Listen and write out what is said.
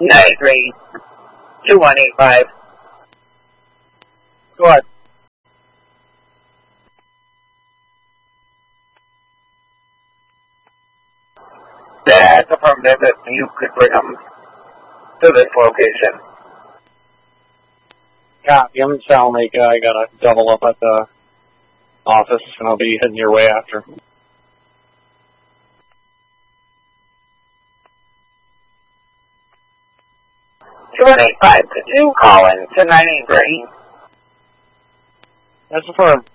93 2185. Go ahead. That's affirmative if you could bring them to this location. Copy. I'm in Salmaker. I gotta double up at the office, and I'll be heading your way after. 2185, could you call in to 93? That's affirmed.